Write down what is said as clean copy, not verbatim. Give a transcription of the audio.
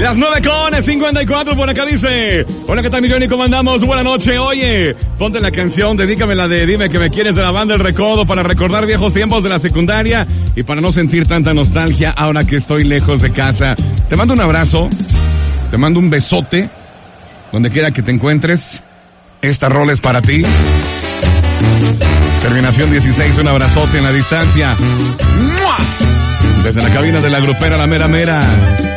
Las 9:54 por acá dice. Hola, ¿qué tal, mi Johnny? ¿Cómo andamos? Buenas noches. Oye, ponte la canción, dedícame la de Dime que me quieres de la banda El Recodo para recordar viejos tiempos de la secundaria y para no sentir tanta nostalgia ahora que estoy lejos de casa. Te mando un abrazo, te mando un besote, donde quiera que te encuentres. Esta rola es para ti. Terminación 16, un abrazote en la distancia. ¡Mua! Desde la cabina de la grupera La Mera Mera.